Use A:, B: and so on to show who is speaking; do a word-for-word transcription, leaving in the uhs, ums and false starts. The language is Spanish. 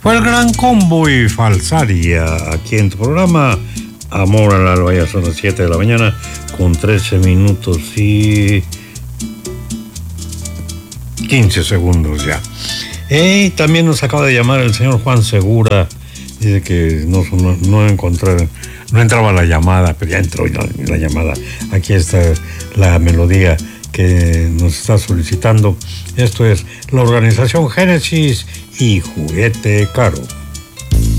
A: Fue el gran combo y falsaria aquí en tu programa Amor al Alba. Ya son las siete de la mañana con trece minutos y quince segundos ya. Y también nos acaba de llamar el señor Juan Segura. Dice que no, no, no encontré, no entraba la llamada, pero ya entró la, la llamada. Aquí está la melodía que nos está solicitando. Esto es la organización Génesis y Juguete Caro.